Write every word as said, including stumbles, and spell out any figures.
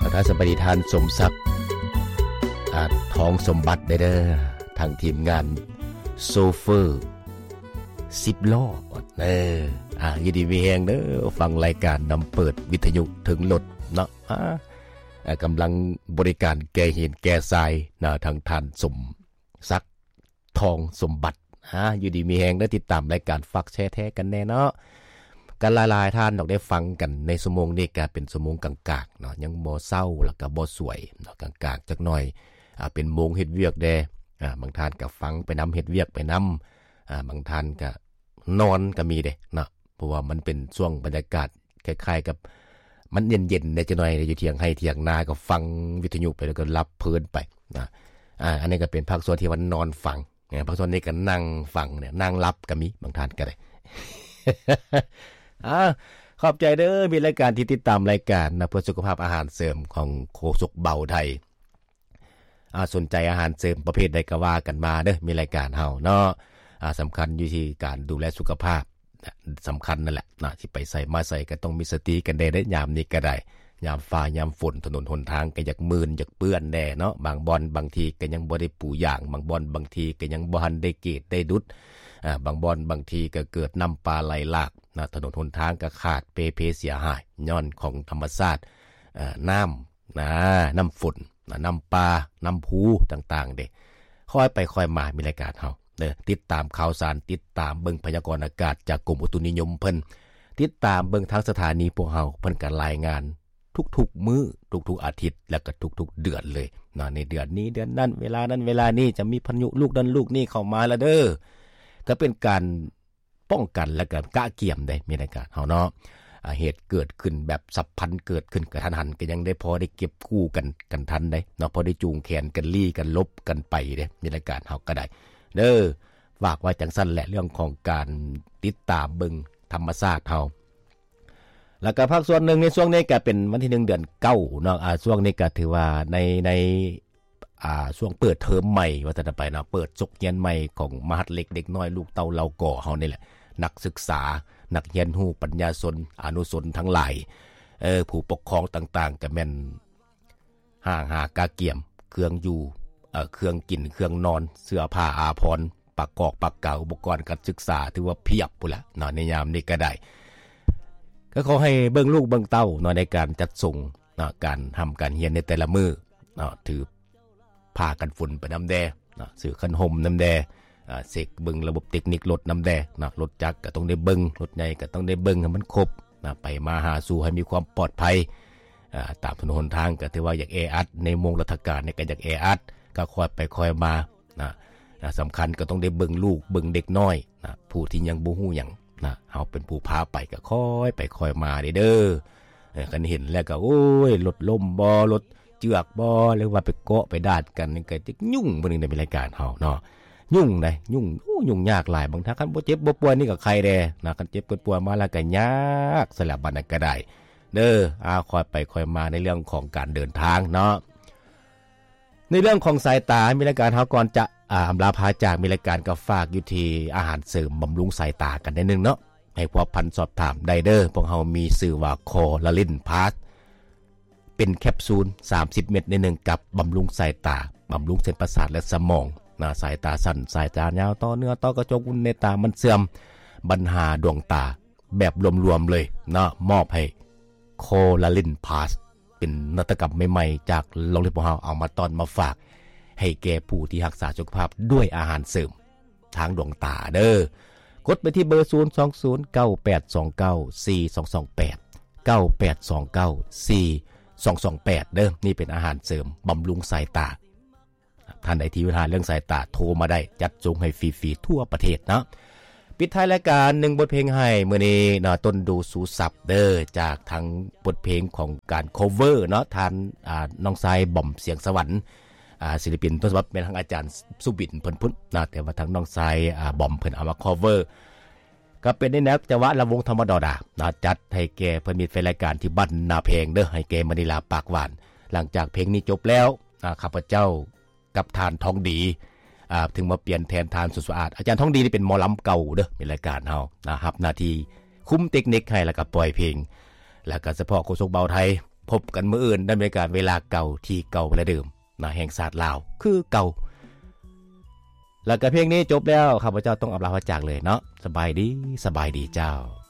ประธานสบดีทานสมศักดิ์ทองสมบัติได้เด้อทางทีมงานโซเฟอร์สิบล้อเอออ่ะยินดีมีแฮงเด้อฟังรายการนำเปิดวิทยุถึงรถเนาะอ่ากำลังบริการแก่หินแก่ทรายนะทางทานสมศักดิ์ทองสมบัติฮะอยู่ดีมีแฮงได้ติดตามรายการฝากแชร์แท้กันแน่เนาะกันหลายๆท่านดอกได้ฟังกันในชั่วโมงนี้ก็เป็นชั่วโมงกลางๆเนาะยังบ่เศร้าแล้วก็บ่สวยเนาะกลางๆจักหน่อยอ่าเป็นโมงเฮ็ดเวียกแดอ่าบางท่านก็ฟังไปนำเฮ็ดเวียกไปนำอ่าบางท่านก็นอนก็มีเด้เนาะเพราะว่ามันเป็นช่วงบรรยากาศคล้ายๆกับมันเย็นๆในจักหน่อยอยู่เที่ยงให้เที่ยงนาก็ฟังวิทยุไปแล้วก็หลับเพลินไปนะอ่าอันนี้ก็เป็นภาคส่วนที่ว่านอนฟังเนี่ยภาคส่วนนี้ก็นั่งฟังเนี่ยนั่งหลับก็มีบางท่านก็ได้ อ่าขอบใจเด้อมีรายการที่ติดตามรายการนะเพื่อสุขภาพอาหารเสริมของโคสุกเบาไทยอ่าสนใจอาหารเสริมประเภทใดก็ว่ากันมาเด้อมีรายการเฮาเนาะอ่าสำคัญอยู่ที่การดูแลสุขภาพสำคัญนั่นแหละนะที่ไปใส่มาใส่ก็ต้องมีสติกันได้ได้ยามนี้ก็ได้ยามฟ้ายามฝนถนนหนทางก็อยากมืนอยากเปื้อนแน่เนาะบางบอนบางทีก็ยังบ่ได้ปูอย่างบางบอนบางทีก็ยังบ่ทันได้เกตได้ดุดอ่าบางบอนบางทีก็เกิดน้ำปลาไหลหลากนะถนนหนทางก็ขาดเปเพเสียหายย้อนของธรรมชาติอ่าน้ำนะน้ำฝนนะน้ำปลาน้ำพูต่างๆเด้ค่อยไปค่อยมามีรายการเฮาเด้อติดตามข่าวสารติดตามเบิ่งพยากรณ์อากาศจากกรมอุตุนิยมเพิ่นติดตามเบิ่งทางสถานีพวกเฮาเพิ่นก็รายงานทุกๆมื้อทุกๆอาทิตย์แล้วก็ทุกๆเดือนเลยนะในเดือนนี้เดือนนั้นเวลานั้นเวลานี้จะมีพายุลูกนั้นลูกนี้เข้ามาแล้วเด้อก็เป็นการป้องกันและการกะเกี่ยมได้มีรายการเฮาเนาะเหตุเกิดขึ้นแบบสับพันเกิดขึ้นกระทันหันก็ยังได้พอได้เก็บกู้กันกันทันได้เนาะพอได้จูงแขนกันลี่กันลบกันไปเด้มีรายการเฮาก็ได้เด้อฝากไว้จังซั่นแหละเรื่องของการติดตามเบิ่งธรรมชาติเฮาแล้วก็ภาคส่วนหนึ่งในช่วงนี้ก็เป็นวันที่หนึ่งเดือนเก้าเนาะอ่าช่วงนี้ก็ถือว่าในในอ่าช่วงเปิดเทอมใหม่ว่าจะไปเนาะเปิดจกเรียนใหม่ของมหาวิทยาลัยเล็กเด็กน้อยลูกเต้าเราก่อเฮานี่แหละนักศึกษานักเรียนฮู้ปัญญาชนอนุชนทั้งหลายเออผู้ปกครองต่างๆก็แม่นห่างหากาเกี่ยมเครื่องอยู่เอ่อเครื่องกินเครื่องนอนเสื้อผ้าอาภรณ์ปากกอกปากเก่าอุปกรณ์การศึกษาถือว่าเพียบพุ่นล่ะเนาะในยามนี้ก็ได้ก็ขอให้เบิ่งลูกเบิ่งเต้าเนาะในการจัดส่งเนาะการทำการเรียนในแต่ละมื้อเนาะถือผ้ากันฝุ่นไปน้ำแดเนาะซื้อขนมน้ำแดอ่าเสกเบิ่งระบบเทคนิครถน้ำแดเนาะรถจักรก็ต้องได้เบิ่งรถใหญ่ก็ต้องได้เบิ่งให้มันครบนะไปมาหาสู่ให้มีความปลอดภัยอ่าตามถนนหนทางก็ถือว่าอยากแออัดในโมงราชการเนี่ยก็อยากแออัดก็ค่อยไปค่อยมานะนะสำคัญก็ต้องได้เบิ่งลูกเบิ่งเด็กน้อยนะผู้ที่ยังบ่ฮู้หยังนะเฮาเป็นผู้พาไปก็ค่อยไปค่อยมาเด้อเด้อเออคันเห็นแล้วก็โอ้ยรถล้มบ่รถเจือกบ่หรือว่าไปเกาะไปดาดกันนี่ก็จะยุ่งบ่นึงในรายการเฮาเนาะยุ่งได้ยุ่งโอ้ยุ่งยากหลายบางท่าคันบ่เจ็บบ่ป่วยนี่ก็ใครแดนะคันเจ็บป่วยมาแล้วก็ยากสลับบัดนั้นก็ได้เด้ออ่าค่อยไปค่อยมาในเรื่องของการเดินทางเนาะในเรื่องของสายตามีรายการเฮาก่อนจะอ่าอำลาพาจากมีรายการก็ฝากอยู่ที่อาหารเสริมบำรุงสายตากันได้นึงเนาะให้พวกพันสอบถามได้เด้อพวกเฮามีชื่อว่าคอลาลินพาสเป็นแคปซูลสามสิบเม็ดในหนึ่งกับบำรุงสายตาบำรุงเส้นประสาทและสมองนะสายตาสั้นสายตายาวต่อเนื้อต่อกระจกในตามันเสื่อมปัญหาดวงตาแบบรวมๆเลยนะมอบให้โคลาลินพาสเป็นนวัตกรรมใหม่ๆจากโรงเรียนพวกเฮาเอามาตอนมาฝากให้แก่ผู้ที่รักษาสุขภาพด้วยอาหารเสริมทางดวงตาเด้อกดไปที่เบอร์ศูนย์ สอง ศูนย์ เก้า แปด สอง เก้า สี่ สอง สอง แปด เก้า แปด สอง เก้า สี่ สอง สอง แปดเด้อนี่เป็นอาหารเสริมบำรุงสายตาท่านใดที่มีปัญหาเรื่องสายตาโทรมาได้จัดส่งให้ฟรีๆทั่วประเทศนะปิดท้ายรายการหนึ่งบทเพลงให้มื้อนี้เนาะต้นดูสู่ศัพท์เด้อจากทางบทเพลงของการ cover เนาะท่านอ่าน้องทรายบ่อมเสียงสวรรค์อ่าศิลปินต้นฉบับเป็นทางอาจารย์สุบินเพิ่นพุ่นนะแต่ว่าทางน้องทรายอ่าบ่อมเพิ่นเอามา cover ก็เป็นในแนวจังหวะลำวงธรรมดานะจัดให้แก่เพิ่นมีแฟนรายการที่บ้านนาเพลงเด้อให้แก่มณีลาปากหวานหลังจากเพลงนี้จบแล้วอ่าข้าพเจ้ากับทานทองดีอ่าถึงมาเปลี่ยนแทนทานสุดสะอาดอาจารย์ทองดีนี่เป็นหมอลำเก่าเด้อในรายการเฮานะครับหน้าที่คุมเทคนิคให้แล้วก็ปล่อยเพลงแล้วก็เฉพาะโคชกเบาไทยพบกันมื้ออื่นในบรรยากาศเวลาเก่าที่เก่าและเดิมนะแห่งศาสตร์ลาวคือเก่าแล้วก็เพลงนี้จบแล้วข้าพเจ้าต้องอำลาพระจากเลยเนาะสบายดีสบายดีเจ้า